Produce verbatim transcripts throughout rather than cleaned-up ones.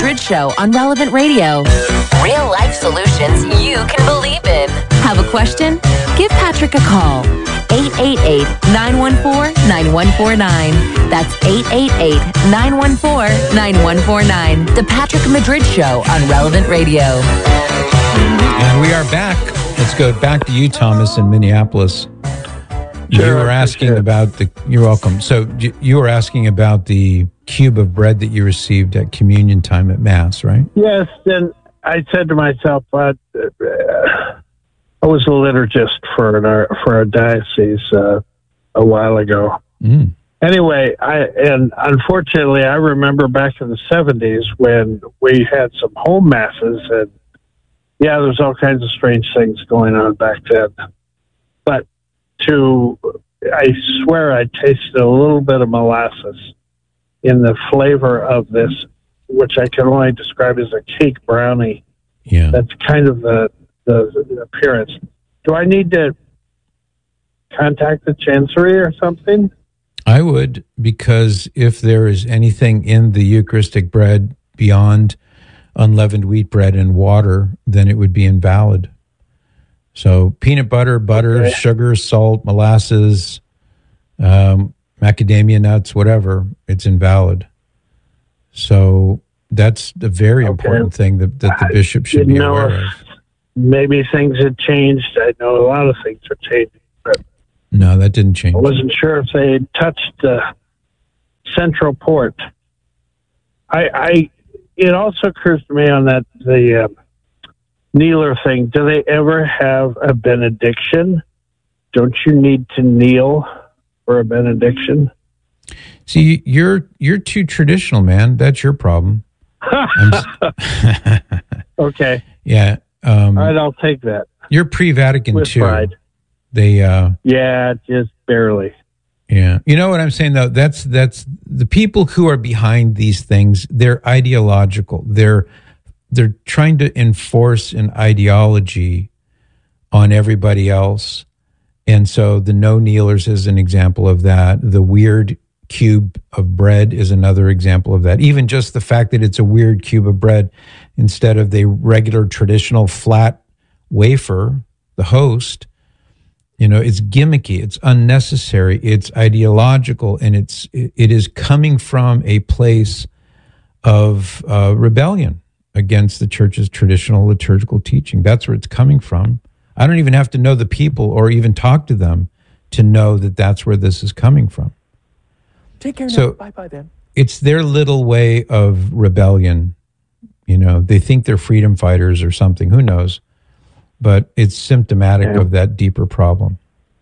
Madrid Show on Relevant Radio. Real life solutions you can believe in. Have a question? Give Patrick a call. eight eight eight, nine one four, nine one four nine. That's eight eight eight, nine one four, nine one four nine. The Patrick Madrid Show on Relevant Radio. And we are back. Let's go back to you, Thomas, in Minneapolis. Sure, you were asking sure. about the, you're welcome. So you, you were asking about the cube of bread that you received at communion time at Mass, right? Yes, and I said to myself, uh, I was a liturgist for an, for a diocese uh, a while ago. Mm. Anyway, I and unfortunately, I remember back in the seventies when we had some home masses, and yeah, there's all kinds of strange things going on back then. But to, I swear I tasted a little bit of molasses in the flavor of this, which I can only describe as a cake brownie. Yeah. That's kind of the, the, the appearance. Do I need to contact the chancery or something? I would, because if there is anything in the Eucharistic bread beyond unleavened wheat bread and water, then it would be invalid. So peanut butter, butter, Okay. sugar, salt, molasses, um, macadamia nuts, whatever, it's invalid. So that's a very Okay. important thing that, that the I bishop should didn't be know aware if of. Maybe things had changed. I know a lot of things are changing, but No, that didn't change. I wasn't sure if they had touched the central port. I, I it also occurs to me on that the uh, kneeler thing. Do they ever have a benediction? Don't you need to kneel for a benediction? See, you're you're too traditional, man. That's your problem. I'm s- Okay. yeah. Um, All right, I'll take that. You're pre-Vatican With too. pride. They, uh, Yeah, just barely. yeah. You know what I'm saying though? That's that's the people who are behind these things. They're ideological. They're they're trying to enforce an ideology on everybody else. And so the no kneelers is an example of that. The weird cube of bread is another example of that. Even just the fact that it's a weird cube of bread instead of the regular traditional flat wafer, the host, you know, it's gimmicky, it's unnecessary, it's ideological, and it's it is coming from a place of uh, rebellion against the church's traditional liturgical teaching. That's where it's coming from. I don't even have to know the people or even talk to them to know that that's where this is coming from. Take care So- now. Bye-bye then. It's their little way of rebellion. You know, they think they're freedom fighters or something. Who knows? But it's symptomatic Yeah. of that deeper problem.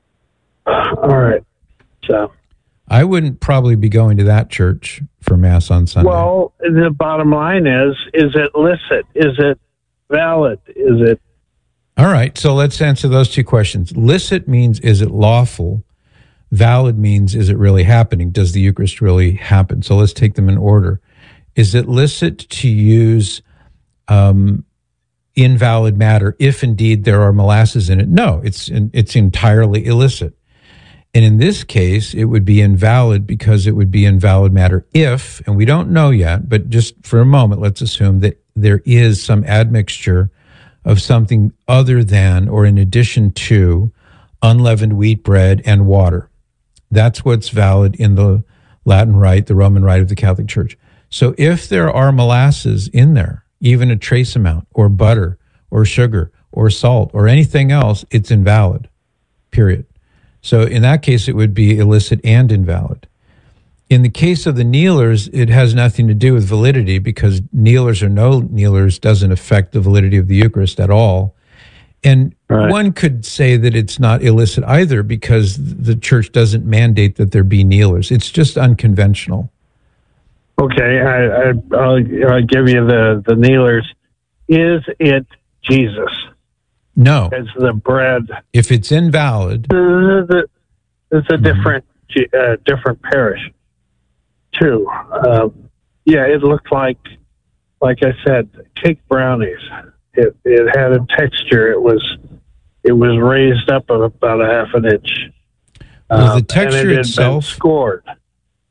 All right. So, I wouldn't probably be going to that church for Mass on Sunday. well, the bottom line is, is it licit? Is it valid? Is it, All right, so let's answer those two questions. Licit means, is it lawful? Valid means, is it really happening? Does the Eucharist really happen? So let's take them in order. Is it licit to use um, invalid matter if indeed there are molasses in it? No, it's it's entirely illicit. And in this case, it would be invalid because it would be invalid matter if, and we don't know yet, but just for a moment, let's assume that there is some admixture of something other than or in addition to unleavened wheat bread and water. That's what's valid in the Latin Rite, the Roman Rite of the Catholic Church. So if there are molasses in there, even a trace amount, or butter, or sugar, or salt, or anything else, it's invalid, period. So in that case, it would be illicit and invalid. In the case of the kneelers, it has nothing to do with validity because kneelers or no kneelers doesn't affect the validity of the Eucharist at all. And Right. one could say that it's not illicit either because the church doesn't mandate that there be kneelers. It's just unconventional. okay, I, I, I'll, I'll give you the, the kneelers. Is it Jesus No, as the bread? if it's invalid, It's a different, uh, different parish, too. Um, yeah, it looked like, like I said, cake brownies. It it had a texture. It was it was raised up about a half an inch. Was the Um, texture and it had itself- been scored.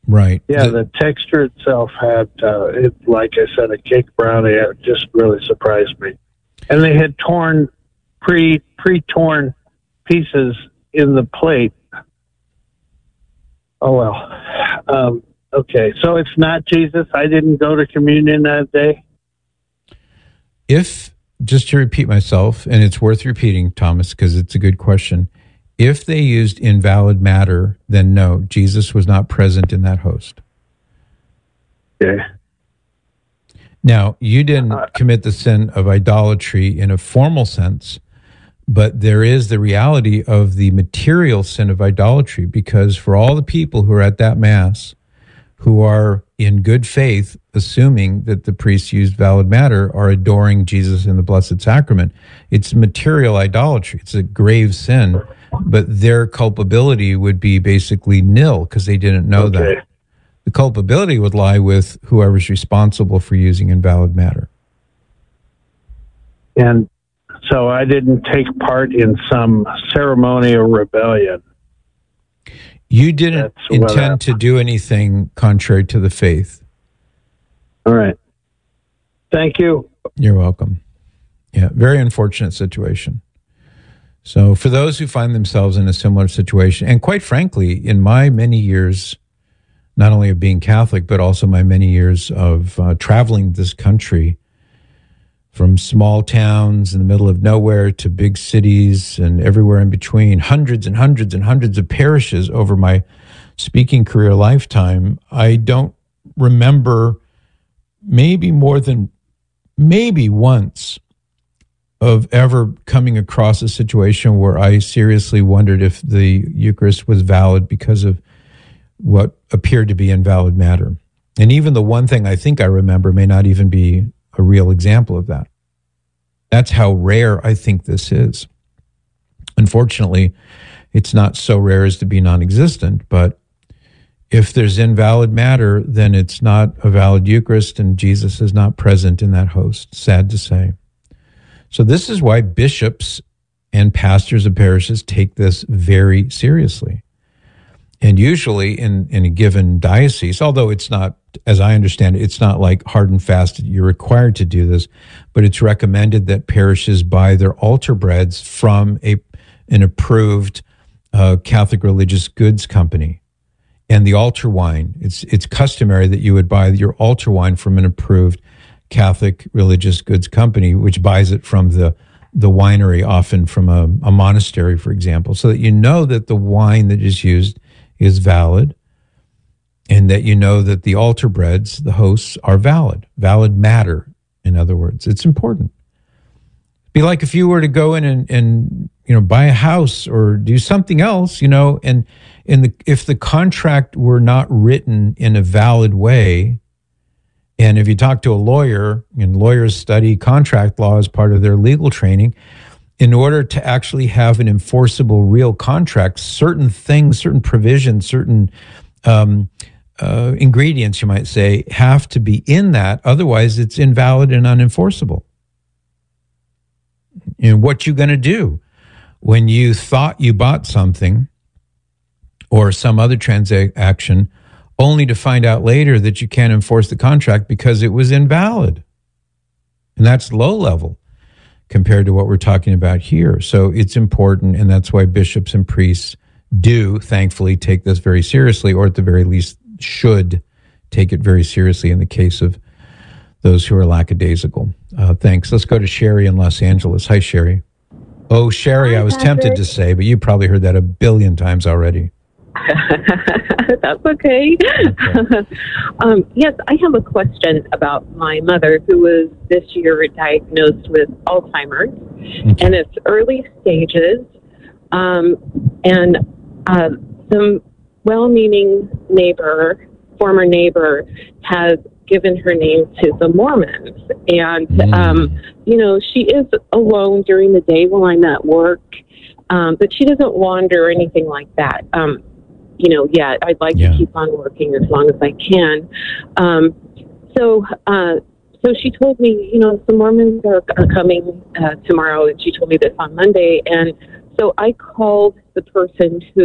Right. Yeah, The- the texture itself had, uh, it, like I said, a cake brownie. It just really surprised me. And they had torn, pre, pre-torn pieces in the plate. Oh, well. Um, okay, so it's not Jesus. I didn't go to communion that day. If, just to repeat myself, and it's worth repeating, Thomas, because it's a good question. If they used invalid matter, then no, Jesus was not present in that host. Okay. Now, you didn't Uh, commit the sin of idolatry in a formal sense, but there is the reality of the material sin of idolatry, because for all the people who are at that Mass, who are in good faith, assuming that the priests used valid matter, are adoring Jesus in the Blessed Sacrament, it's material idolatry. It's a grave sin, but their culpability would be basically nil because they didn't know Okay. that. The culpability would lie with whoever's responsible for using invalid matter. And so I didn't take part in some ceremonial rebellion. You didn't That's what intend to do anything contrary to the faith. All right. Thank you. You're welcome. Yeah, very unfortunate situation. So for those who find themselves in a similar situation, and quite frankly, in my many years, not only of being Catholic, but also my many years of uh, traveling this country, from small towns in the middle of nowhere to big cities and everywhere in between, hundreds and hundreds and hundreds of parishes over my speaking career lifetime, I don't remember maybe more than maybe once of ever coming across a situation where I seriously wondered if the Eucharist was valid because of what appeared to be invalid matter. And even the one thing I think I remember may not even be a real example of that. That's how rare I think this is. Unfortunately, it's not so rare as to be non-existent, but if there's invalid matter, then it's not a valid Eucharist, and Jesus is not present in that host, sad to say. So this is why bishops and pastors of parishes take this very seriously. And usually in, in a given diocese, although it's not, as I understand it, it's not like hard and fast, you're required to do this, but it's recommended that parishes buy their altar breads from a an approved uh, Catholic religious goods company. And the altar wine, it's it's customary that you would buy your altar wine from an approved Catholic religious goods company, which buys it from the the winery, often from a, a monastery, for example, so that you know that the wine that is used is valid, and that you know that the altar breads, the hosts, are valid, valid matter, in other words. It's important. It'd be like if you were to go in and, and you know, buy a house or do something else, you know, and, and the, if the contract were not written in a valid way, and if you talk to a lawyer, and lawyers study contract law as part of their legal training, in order to actually have an enforceable real contract, certain things, certain provisions, certain um, uh, ingredients, you might say, have to be in that. Otherwise, it's invalid and unenforceable. And what you going to do when you thought you bought something or some other transaction, only to find out later that you can't enforce the contract because it was invalid? And that's low level compared to what we're talking about here. So it's important, and that's why bishops and priests do, thankfully, take this very seriously, or at the very least should take it very seriously in the case of those who are lackadaisical. Uh, thanks. Let's go to Sherry in Los Angeles. Hi, Sherry. Oh, Sherry, Hi, I was Patrick. tempted to say, but you probably heard that a billion times already. That's okay. Okay. um, yes, I have a question about my mother, who was this year diagnosed with Alzheimer's, Okay. and it's early stages. Um, and uh, some well-meaning neighbor, former neighbor, has given her name to the Mormons. And, Mm. um, you know, she is alone during the day while I'm at work, um, but she doesn't wander or anything like that. Um, you know, yet I'd like Yeah. to keep on working as long as I can. Um, so, uh, so she told me, you know, some Mormons are, are coming uh, tomorrow, and she told me this on Monday. And so I called the person who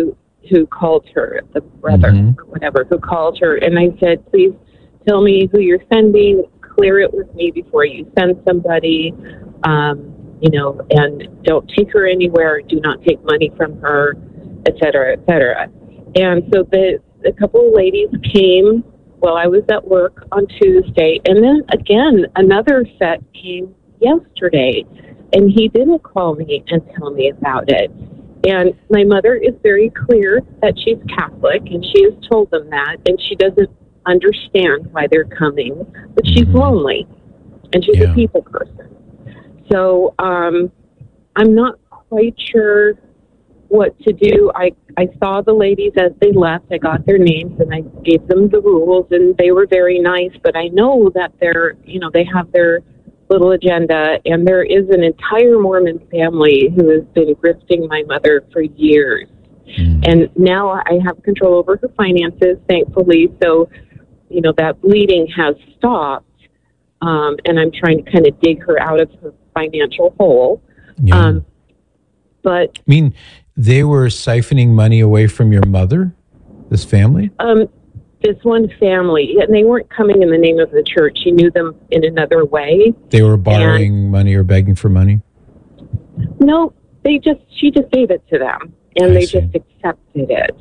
who called her, the brother Mm-hmm. or whatever, who called her. And I said, please tell me who you're sending. Clear it with me before you send somebody, um, you know, and don't take her anywhere. Do not take money from her, et cetera, et cetera. And so the, a couple of ladies came while I was at work on Tuesday. And then again, another set came yesterday. And he didn't call me and tell me about it. And my mother is very clear that she's Catholic, and she has told them that, and she doesn't understand why they're coming, but she's Mm-hmm. lonely, and she's Yeah. a people person. So um, I'm not quite sure what to do. I, I saw the ladies as they left. I got their names, and I gave them the rules, and they were very nice, but I know that they're, you know, they have their little agenda, and there is an entire Mormon family who has been grifting my mother for years. Mm. And now I have control over her finances, thankfully. So, you know, that bleeding has stopped. Um, and I'm trying to kind of dig her out of her financial hole. Yeah. Um, but, I mean, they were siphoning money away from your mother, this family? um, this one family, and they weren't coming in the name of the church. She knew them in another way. They were borrowing money or begging for money? No, they just, she just gave it to them, and I they see. just accepted it.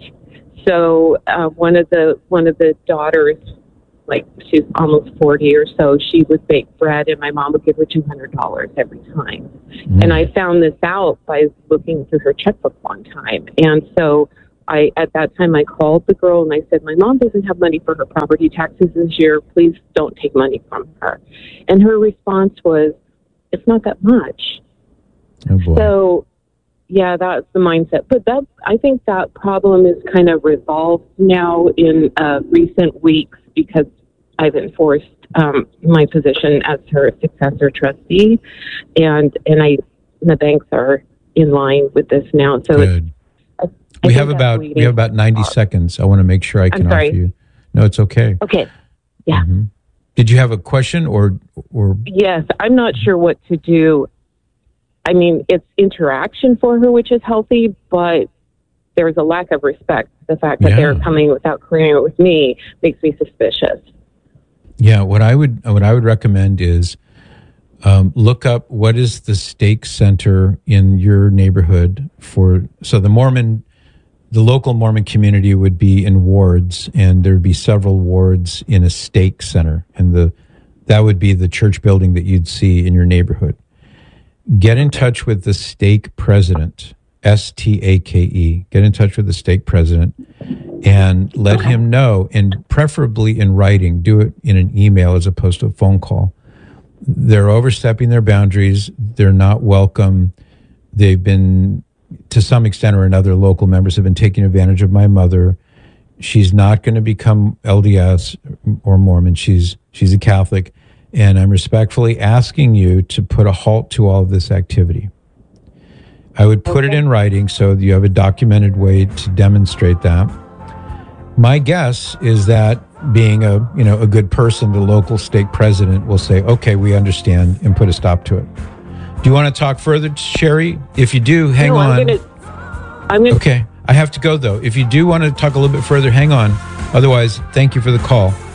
So uh, one of the one of the daughters, like she's almost forty or so, she would bake bread, and my mom would give her two hundred dollars every time. Mm. And I found this out by looking through her checkbook one time. And so I, at that time, I called the girl and I said, my mom doesn't have money for her property taxes this year. Please don't take money from her. And her response was, it's not that much. Oh, boy. So, yeah, that's the mindset. But that, I think that problem is kind of resolved now in uh, recent weeks because I've enforced um, my position as her successor trustee, and and I the banks are in line with this now. So it's, Good. I, I We think have that about we bleeding- have about ninety seconds. I want to make sure I can I'm sorry. offer you. No, it's okay. Okay. Yeah. Mhm. Did you have a question or or Yes, I'm not sure what to do. I mean, it's interaction for her, which is healthy, but there's a lack of respect. The fact that Yeah. they're coming without clearing it with me makes me suspicious. Yeah, what I would what I would recommend is um, look up what is the stake center in your neighborhood for. So the Mormon, the local Mormon community would be in wards, and there would be several wards in a stake center, and the that would be the church building that you'd see in your neighborhood. Get in touch with the stake president, S T A K E. Get in touch with the stake president and let Okay. him know, and preferably in writing. Do it in an email as opposed to a phone call. They're overstepping their boundaries. They're not welcome. They've been, to some extent or another, local members have been taking advantage of my mother. She's not going to become L D S or Mormon. She's she's a Catholic. And I'm respectfully asking you to put a halt to all of this activity. I would put it in writing so that you have a documented way to demonstrate that. My guess is that being a, you know, a good person, the local stake president will say, okay, we understand, and put a stop to it. Do you want to talk further, Sherry? If you do, hang no, on. I'm gonna, I'm gonna Okay, I have to go though. If you do want to talk a little bit further, hang on. Otherwise, thank you for the call.